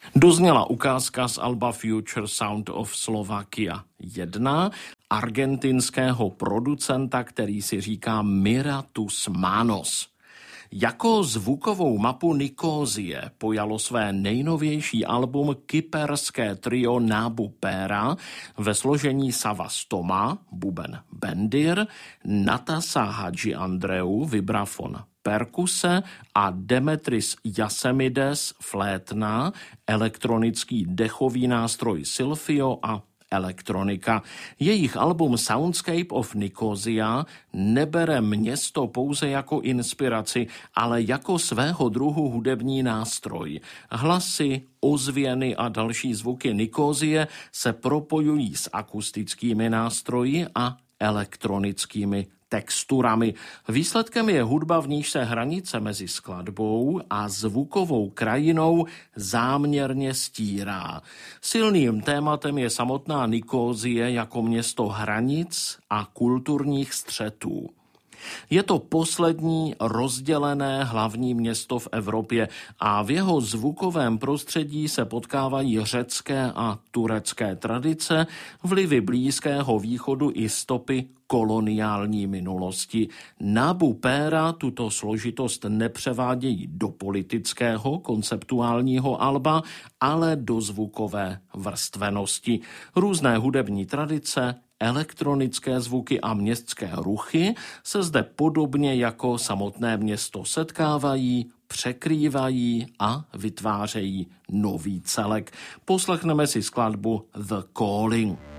Dozněla ukázka z alba Future Sound of Slovakia 1 argentinského producenta, který si říká Miratus Manos. Jako zvukovou mapu Nikózie pojalo své nejnovější album kyperské trio Nabu Pera ve složení Savas Toma, buben bendir, Natasa Hadžiandreou, vibrafon perkuse a Demetris Jasemides, flétna, elektronický dechový nástroj Silfio a elektronika. Jejich album Soundscape of Nicosia nebere město pouze jako inspiraci, ale jako svého druhu hudební nástroj. Hlasy, ozvěny a další zvuky Nicosie se propojují s akustickými nástroji a elektronickými texturami. Výsledkem je hudba, v níž se hranice mezi skladbou a zvukovou krajinou záměrně stírá. Silným tématem je samotná Nikózie jako město hranic a kulturních střetů. Je to poslední rozdělené hlavní město v Evropě a v jeho zvukovém prostředí se potkávají řecké a turecké tradice, vlivy Blízkého východu i stopy koloniální minulosti. Nabu Pera tuto složitost nepřevádějí do politického konceptuálního alba, ale do zvukové vrstvenosti. Různé hudební tradice, elektronické zvuky a městské ruchy se zde podobně jako samotné město setkávají, překrývají a vytvářejí nový celek. Poslechneme si skladbu The Calling.